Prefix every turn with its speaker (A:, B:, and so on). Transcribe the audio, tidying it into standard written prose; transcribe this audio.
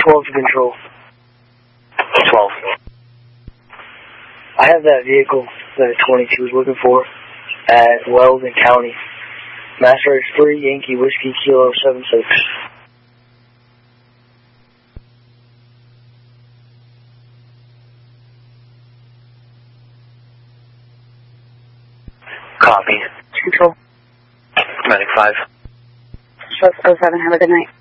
A: 12 to control.
B: 12.
A: I have that vehicle that 22 was looking for at Weldon County. Master X 3 Yankee Whiskey Kilo 76.
B: Copy.
C: Control.
B: Medic 5.
C: Stroke 07, have a good night.